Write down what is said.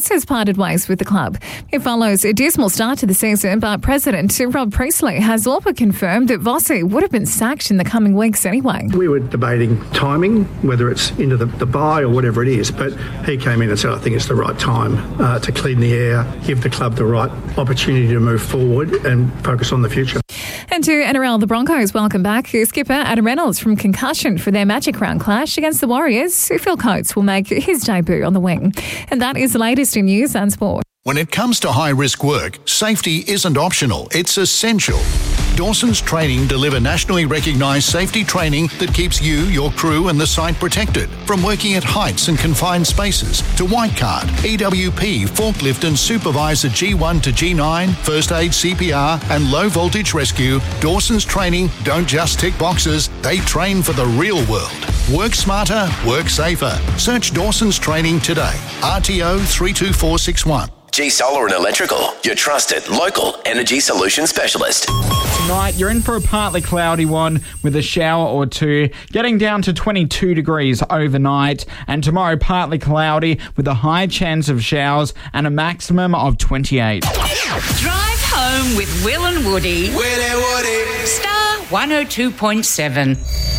has parted ways with the club. It follows a dismal start to the season, but President Rob Priestley has also confirmed that Vossi would have been sacked in the coming weeks anyway. We were debating timing, whether it's into the bye or whatever it is, but he came in and said, I think it's the right time to clean the air, give the club the right opportunity to move forward and focus on the future. And to NRL, the Broncos welcome back skipper Adam Reynolds from concussion for their Magic Round clash against the Warriors. Phil Coates will make his debut on the wing. And that is the latest in news and sport. When it comes to high-risk work, safety isn't optional, it's essential. Dawson's Training deliver nationally recognised safety training that keeps you, your crew and the site protected. From working at heights and confined spaces to white card, EWP, forklift and supervisor G1 to G9, first aid, CPR and low voltage rescue, Dawson's Training don't just tick boxes, they train for the real world. Work smarter, work safer. Search Dawson's Training today. RTO 32461. G Solar and Electrical, your trusted local energy solution specialist. Tonight, you're in for a partly cloudy one with a shower or two, getting down to 22 degrees overnight. And tomorrow, partly cloudy with a high chance of showers and a maximum of 28. Drive home with Will and Woody. Will and Woody. Star 102.7.